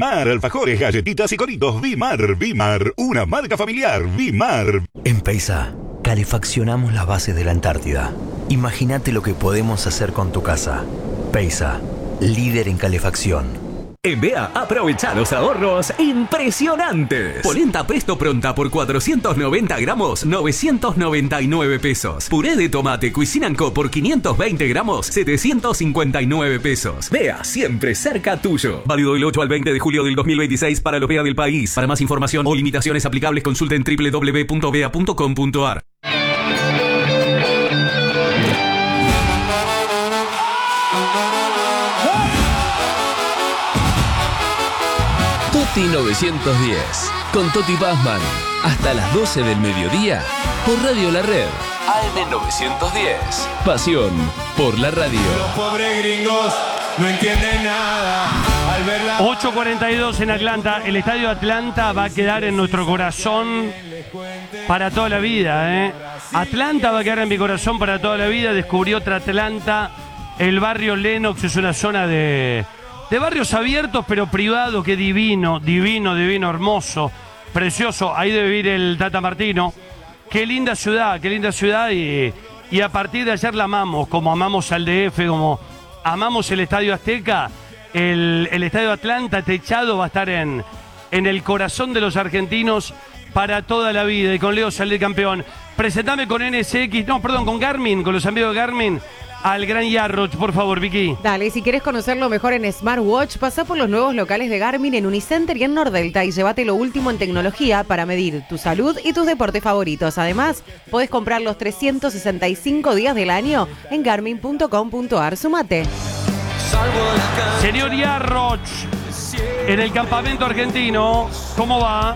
Vimar, alfajores, galletitas y coritos. Vimar, una marca familiar. Vimar. En Peisa, calefaccionamos las bases de la Antártida. Imagínate lo que podemos hacer con tu casa. Peisa, líder en calefacción. En Bea, aprovecha los ahorros impresionantes. Polenta Presto Pronta por 490 gramos, 999 pesos. Puré de tomate Cuisine & Co por 520 gramos, 759 pesos. Bea, siempre cerca tuyo. Válido del 8 al 20 de julio del 2026 para los Bea del país. Para más información o limitaciones aplicables, consulten www.bea.com.ar. Toti 910, con Toti Pazman, hasta las 12 del mediodía, por Radio La Red, AM 910. Pasión por la radio. Los pobres gringos no entienden nada. 8:42 en Atlanta. El estadio Atlanta va a quedar en nuestro corazón para toda la vida, ¿eh? Atlanta va a quedar en mi corazón para toda la vida. Descubrí otra Atlanta. El barrio Lenox es una zona de barrios abiertos pero privados, que divino, hermoso, precioso. Ahí debe vivir el Tata Martino. Qué linda ciudad y a partir de ayer la amamos, como amamos al DF, como amamos el Estadio Azteca. El Estadio Atlanta techado va a estar en el corazón de los argentinos para toda la vida. Y con Leo salir campeón. Presentame con con Garmin, con los amigos de Garmin, al gran Yarroch, por favor, Vicky. Dale, si querés conocerlo mejor en Smartwatch, pasá por los nuevos locales de Garmin en Unicenter y en Nordelta y llévate lo último en tecnología para medir tu salud y tus deportes favoritos. Además, podés comprar los 365 días del año en garmin.com.ar. Sumate. Señor Yarroch, en el campamento argentino, ¿cómo va?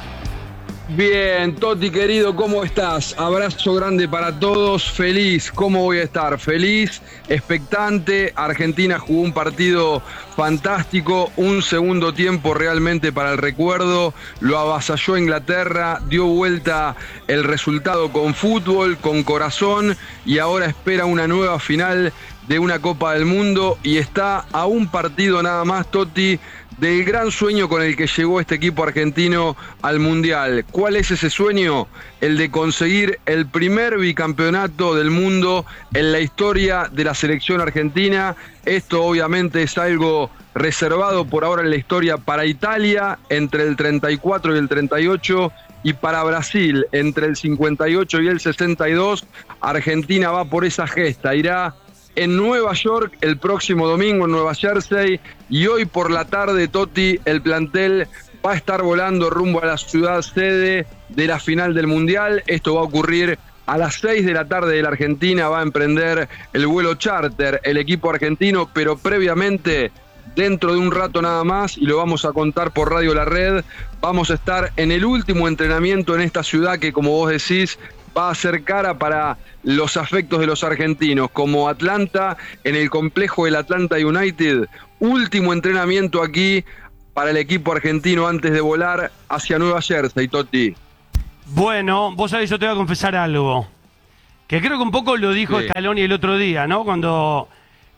Bien, Toti querido, ¿cómo estás? Abrazo grande para todos, feliz, ¿cómo voy a estar? Feliz, expectante. Argentina jugó un partido fantástico, un segundo tiempo realmente para el recuerdo, lo avasalló Inglaterra, dio vuelta el resultado con fútbol, con corazón, y ahora espera una nueva final de una Copa del Mundo y está a un partido nada más, Toti, del gran sueño con el que llegó este equipo argentino al Mundial. ¿Cuál es ese sueño? El de conseguir el primer bicampeonato del mundo en la historia de la selección argentina. Esto obviamente es algo reservado por ahora en la historia para Italia entre el 34 y el 38 y para Brasil entre el 58 y el 62. Argentina va por esa gesta, irá en Nueva York el próximo domingo, en Nueva Jersey, y hoy por la tarde, Toti, el plantel va a estar volando rumbo a la ciudad sede de la final del Mundial. Esto va a ocurrir a las 6 de la tarde de la Argentina, va a emprender el vuelo charter el equipo argentino, pero previamente, dentro de un rato nada más, y lo vamos a contar por Radio La Red, vamos a estar en el último entrenamiento en esta ciudad que, como vos decís, va a ser cara para los afectos de los argentinos, como Atlanta, en el complejo del Atlanta United. Último entrenamiento aquí para el equipo argentino antes de volar hacia Nueva Jersey, Toti. Bueno, vos sabés, yo te voy a confesar algo, que creo que un poco lo dijo Scaloni el otro día, ¿no? Cuando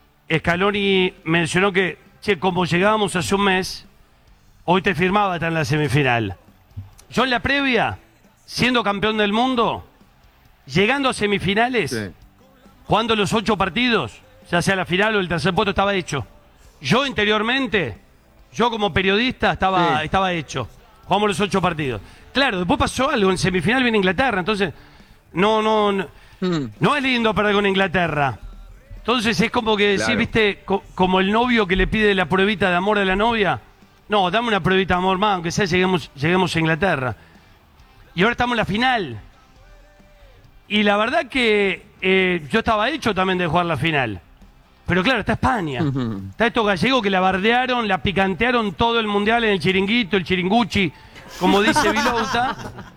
Scaloni mencionó que, como llegábamos hace un mes, hoy te firmaba estar en la semifinal. Yo en la previa, siendo campeón del mundo, llegando a semifinales, jugando los 8 partidos, ya sea la final o el tercer puesto, estaba hecho. Yo interiormente, yo como periodista, estaba hecho. Jugamos los 8 partidos. Claro, después pasó algo, en semifinal viene Inglaterra, entonces no es lindo perder con Inglaterra. Entonces es como que, sí, viste, como el novio que le pide la pruebita de amor a la novia. No, dame una pruebita de amor más, aunque sea lleguemos a Inglaterra. Y ahora estamos en la final. Y la verdad que yo estaba hecho también de jugar la final. Pero claro, está España. Está estos gallegos que la bardearon, la picantearon todo el Mundial en el chiringuito, el chiringuchi, como dice Vilouta.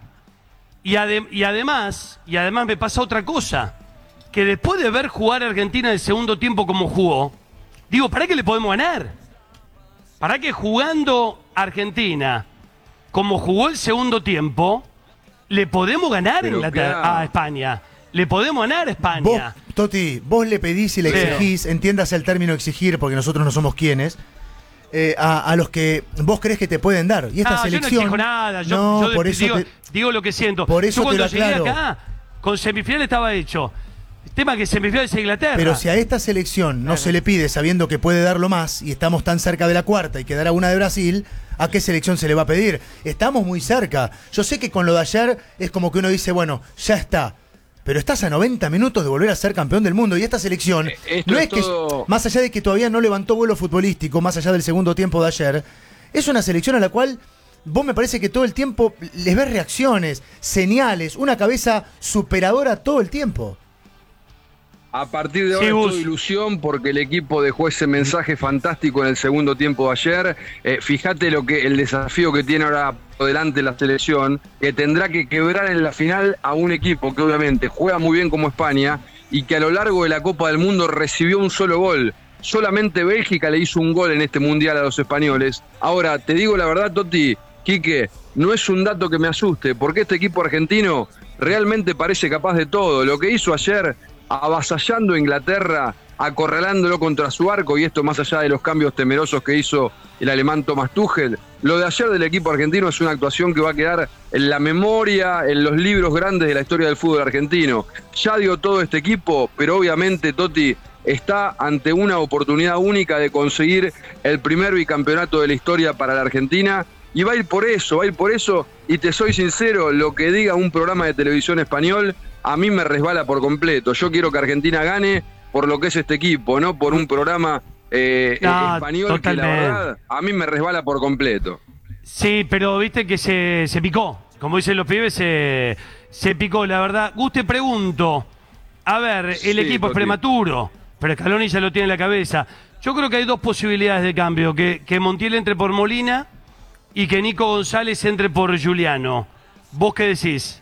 Y además me pasa otra cosa. Que después de ver jugar a Argentina el segundo tiempo como jugó, digo, ¿para qué le podemos ganar? ¿Para qué jugando Argentina como jugó el segundo tiempo, le podemos ganar a España? Le podemos ganar a España. Vos, Toti, vos le pedís y le exigís, entiendas el término exigir, porque nosotros no somos quienes, a los que vos crees que te pueden dar. Y esta selección. Yo no exijo nada, yo por eso digo lo que siento. Por eso yo cuando te lo aclaro. llegué acá, con semifinal estaba hecho. El tema que semifinal es Inglaterra. Pero si a esta selección no se le pide sabiendo que puede darlo más y estamos tan cerca de la cuarta y quedará una de Brasil, ¿a qué selección se le va a pedir? Estamos muy cerca. Yo sé que con lo de ayer es como que uno dice, bueno, ya está. Pero estás a 90 minutos de volver a ser campeón del mundo y esta selección no es todo... que, más allá de que todavía no levantó vuelo futbolístico, más allá del segundo tiempo de ayer, es una selección a la cual vos me parece que todo el tiempo les ves reacciones, señales, una cabeza superadora todo el tiempo. A partir de ahora es toda ilusión porque el equipo dejó ese mensaje fantástico en el segundo tiempo de ayer. Fíjate el desafío que tiene ahora por delante la selección, que tendrá que quebrar en la final a un equipo que obviamente juega muy bien como España y que a lo largo de la Copa del Mundo recibió un solo gol. Solamente Bélgica le hizo un gol en este Mundial a los españoles. Ahora, te digo la verdad, Toti, Quique, no es un dato que me asuste, porque este equipo argentino realmente parece capaz de todo. Lo que hizo ayer, avasallando a Inglaterra, acorralándolo contra su arco, y esto más allá de los cambios temerosos que hizo el alemán Thomas Tuchel, lo de ayer del equipo argentino es una actuación que va a quedar en la memoria, en los libros grandes de la historia del fútbol argentino. Ya dio todo este equipo, pero obviamente, Toti, está ante una oportunidad única de conseguir el primer bicampeonato de la historia para la Argentina, y va a ir por eso, y te soy sincero, lo que diga un programa de televisión español, a mí me resbala por completo. Yo quiero que Argentina gane por lo que es este equipo, no por un programa español totalmente. Que la verdad a mí me resbala por completo. Sí, pero viste que se picó, como dicen los pibes, se picó, la verdad. Gus, te pregunto, a ver, el equipo es prematuro, pero Scaloni ya lo tiene en la cabeza. Yo creo que hay dos posibilidades de cambio, que Montiel entre por Molina y que Nico González entre por Giuliano. ¿Vos qué decís?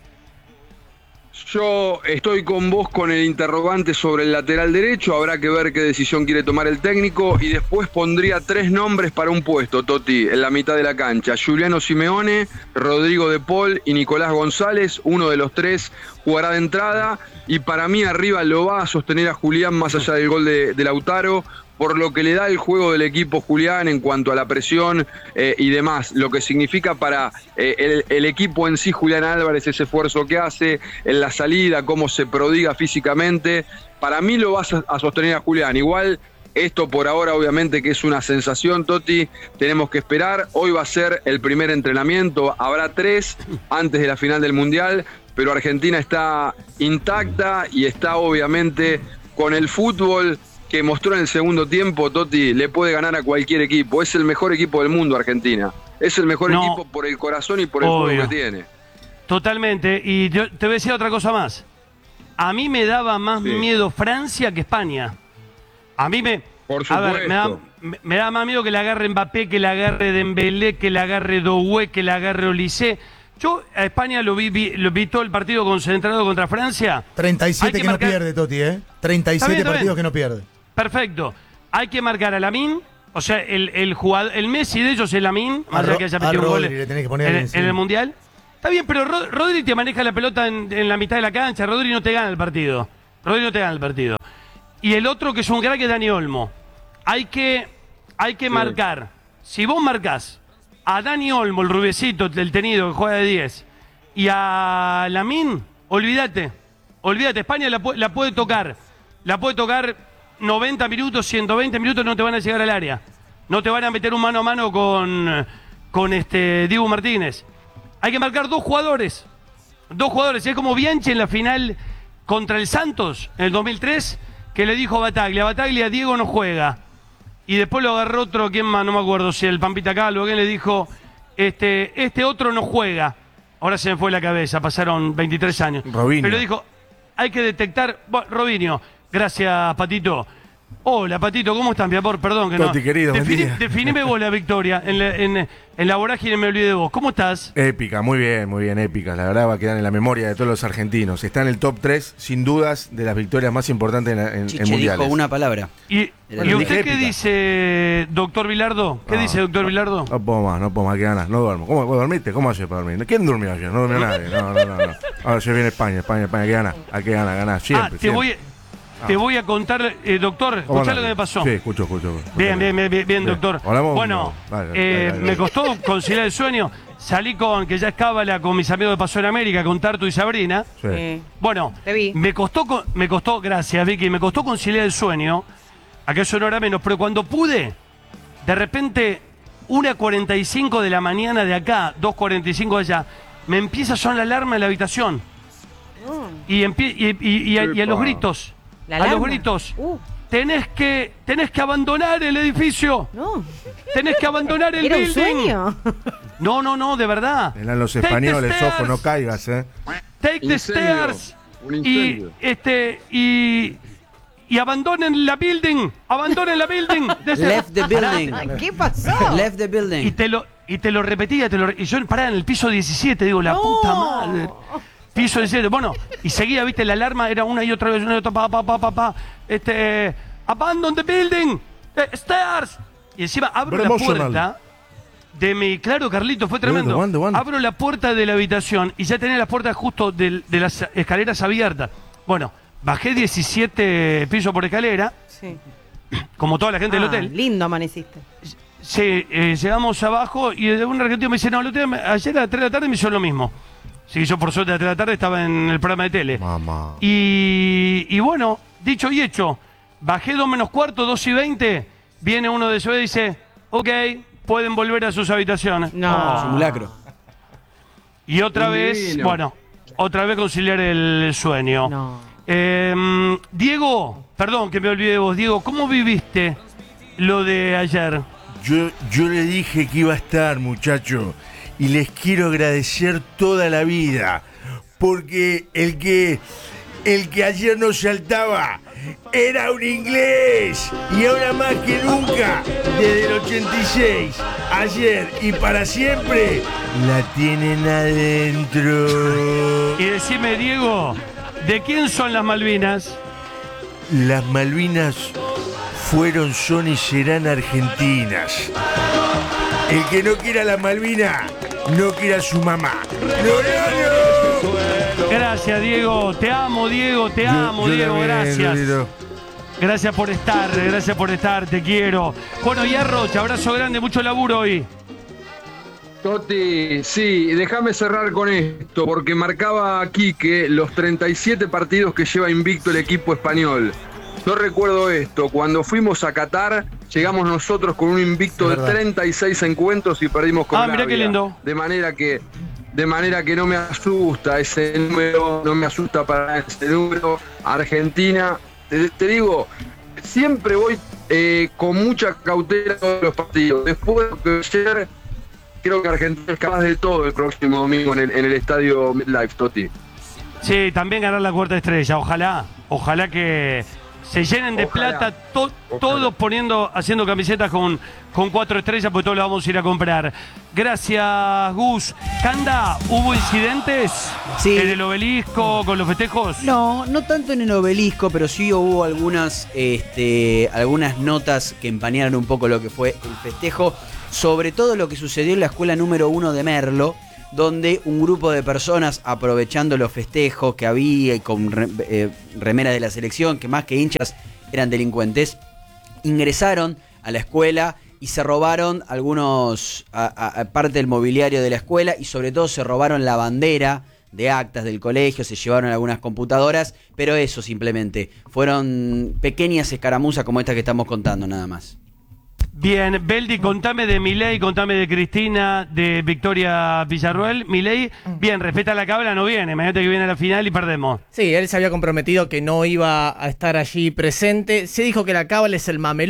Yo estoy con vos con el interrogante sobre el lateral derecho, habrá que ver qué decisión quiere tomar el técnico, y después pondría 3 nombres para un puesto, Toti, en la mitad de la cancha: Giuliano Simeone, Rodrigo de Paul y Nicolás González. Uno de los 3 jugará de entrada, y para mí arriba lo va a sostener a Julián más allá del gol de Lautaro, por lo que le da el juego del equipo Julián en cuanto a la presión y demás, lo que significa para el equipo en sí, Julián Álvarez, ese esfuerzo que hace en la salida, cómo se prodiga físicamente. Para mí lo vas a sostener a Julián. Igual, esto por ahora obviamente que es una sensación, Toti, tenemos que esperar. Hoy va a ser el primer entrenamiento, habrá 3 antes de la final del Mundial, pero Argentina está intacta y está obviamente con el fútbol que mostró en el segundo tiempo. Toti, le puede ganar a cualquier equipo. Es el mejor equipo del mundo, Argentina. Es el mejor equipo por el corazón y por el juego que tiene. Totalmente. Y yo te voy a decir otra cosa más. A mí me daba más miedo Francia que España. A mí Por supuesto. A ver, me da más miedo que la agarre Mbappé, que la agarre Dembélé, que la agarre Doué, que la agarre Olise. Yo a España lo vi todo el partido concentrado contra Francia. 37 que no pierde, Toti, 37 partidos que no pierde. Perfecto. Hay que marcar a Lamine, o sea, el jugador, el Messi de ellos es Lamine, más allá que haya metido un gol en el Mundial. Está bien, pero Rodri te maneja la pelota en la mitad de la cancha. Rodri no te gana el partido. Y el otro que es un crack es Dani Olmo. Hay que marcar. Si vos marcás a Dani Olmo, el rubiecito, el tenido que juega de 10, y a Lamine, olvídate. España la puede tocar. 90 minutos, 120 minutos, no te van a llegar al área. No te van a meter un mano a mano con Dibu Martínez. Hay que marcar 2 jugadores. Es como Bianchi en la final contra el Santos en el 2003, que le dijo a Bataglia, Diego no juega. Y después lo agarró otro, ¿quién más? No me acuerdo si el Pampita Calvo, que le dijo, este otro no juega. Ahora se me fue la cabeza, pasaron 23 años. Robinho. Pero dijo, hay que detectar... Bueno, Robinho, gracias, Patito. Hola, Patito, ¿cómo estás, mi amor? Perdón que Toti, querido, definime vos la victoria. En la vorágine me olvidé de vos. ¿Cómo estás? Épica, muy bien, épica. La verdad va a quedar en la memoria de todos los argentinos. Está en el top 3, sin dudas, de las victorias más importantes en mundiales. Dijo una palabra. ¿Y usted qué dice, doctor Bilardo? ¿Qué dice, doctor Bilardo? No puedo más, qué ganas. No duermo. ¿Cómo dormiste? ¿Cómo haces para dormir? ¿Quién durmió ayer? No durmió nadie. No. Ahora se viene España, ¿qué gana? ¿A qué gana? Ganar siempre. te voy a contar, doctor, escuchá lo que me pasó. Sí, escucho. Bien, doctor. Hablamos. Bueno, Dale. me costó conciliar el sueño. Salí que ya es cábala con mis amigos de Paso en América, con Tartu y Sabrina. Sí. Bueno, Te vi. me costó, gracias Vicky, me costó conciliar el sueño. Acá es una hora menos, pero cuando pude, de repente, 1:45 de la mañana de acá, 2:45 de allá, me empieza a sonar la alarma en la habitación. Y a los gritos. ¿La A los alarma? gritos. Tenés que abandonar el edificio. No. Tenés que abandonar el ¿Era un building. sueño? No, de verdad. Eran los Take the españoles, stairs. ojo, no caigas, Take the Incendio. stairs. Un Y incendio. y abandonen la building. Abandonen la building. Left the building. ¿Qué pasó? Left the building. Y te lo repetía, y yo paraba en el piso 17, digo, la puta madre. Piso 17, bueno, y seguía, viste, la alarma era una y otra vez, abandon the building, stairs. Y encima abro Very la emotional. puerta de mi, claro, Carlito, fue tremendo. Wonder. Abro la puerta de la habitación y ya tenía las puertas justo de las escaleras abiertas. Bueno, bajé 17 pisos por escalera, Sí. como toda la gente del hotel. Lindo amaneciste. Sí, llegamos abajo y un argentino me dice, no, ayer a las 3 de la tarde me hizo lo mismo. Sí, yo por suerte a las 3 de la tarde estaba en el programa de tele. Mamá. Y bueno, dicho y hecho, bajé 2 menos cuarto, 2:20, viene uno de su y dice, ok, pueden volver a sus habitaciones. No. Simulacro. Y otra vez, Divino. bueno, otra vez conciliar el sueño. No. Diego, perdón que me olvidé de vos, Diego, ¿cómo viviste lo de ayer? Yo le dije que iba a estar, muchacho, y les quiero agradecer toda la vida, porque el que ayer no saltaba era un inglés, y ahora más que nunca, desde el 86, ayer y para siempre, la tienen adentro. Y decime, Diego, ¿de quién son las Malvinas? Las Malvinas fueron, son y serán argentinas. El que no quiera la Malvina, no quiera a su mamá. ¡No! Gracias, Diego. Te amo, Diego. Te amo, Yo Diego. también, Gracias. Rodrigo. Gracias por estar. Te quiero. Bueno, y Rocha, abrazo grande, mucho laburo hoy. Toti, sí, déjame cerrar con esto, porque marcaba Quique los 37 partidos que lleva invicto el equipo español. Yo recuerdo esto, cuando fuimos a Qatar, llegamos nosotros con un invicto de 36 encuentros y perdimos con Mirá Arabia. qué lindo. De manera que no me asusta ese número, no me asusta para ese número. Argentina, te digo, siempre voy con mucha cautela a todos los partidos. Después de ayer, creo que Argentina es capaz de todo el próximo domingo en el estadio MetLife, Toti. Sí, también ganar la cuarta estrella. Ojalá que se llenen de plata todos haciendo camisetas con 4 estrellas, pues todos las vamos a ir a comprar. Gracias, Gus. Canda, ¿hubo incidentes en el obelisco con los festejos? No tanto en el obelisco, pero sí hubo algunas notas que empañaron un poco lo que fue el festejo, sobre todo lo que sucedió en la escuela número 1 de Merlo, donde un grupo de personas, aprovechando los festejos que había y con remeras de la selección, que más que hinchas eran delincuentes, ingresaron a la escuela y se robaron algunos parte del mobiliario de la escuela, y sobre todo se robaron la bandera de actas del colegio, se llevaron algunas computadoras, pero eso simplemente fueron pequeñas escaramuzas como esta que estamos contando, nada más. Bien, Beldi, contame de Milei, contame de Cristina, de Victoria Villarroel. Milei, bien, respeta la cábala, no viene, imagínate que viene a la final y perdemos. Sí, él se había comprometido que no iba a estar allí presente. Se dijo que la cábala es el mamelón.